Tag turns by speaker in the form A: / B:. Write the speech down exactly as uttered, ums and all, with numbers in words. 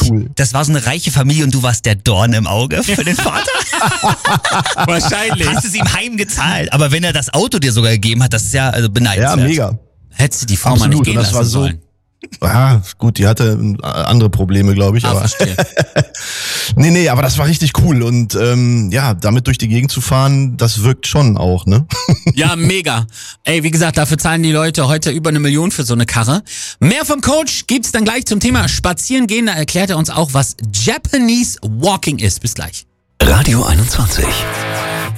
A: cool.
B: Das war so eine reiche Familie und du warst der Dorn im Auge für den Vater?
C: Wahrscheinlich.
B: Hast es ihm heimgezahlt. Aber wenn er das Auto dir sogar gegeben hat, das ist ja also beneidenswert.
A: Ja, mega.
C: Hättest du die Frau
A: Absolut.
C: mal nicht gehen
A: Und das
C: lassen
A: war so,
C: sollen.
A: Ja, gut, die hatte äh, andere Probleme, glaube ich.
C: Ah,
A: aber
C: verstehe.
A: nee, nee, aber das war richtig cool. Und ähm, ja, damit durch die Gegend zu fahren, das wirkt schon auch, ne?
C: Ja, mega. Ey, wie gesagt, dafür zahlen die Leute heute über eine Million für so eine Karre. Mehr vom Coach gibt's dann gleich zum Thema Spazieren gehen. Da erklärt er uns auch, was Japanese Walking ist. Bis gleich.
D: Radio einundzwanzig.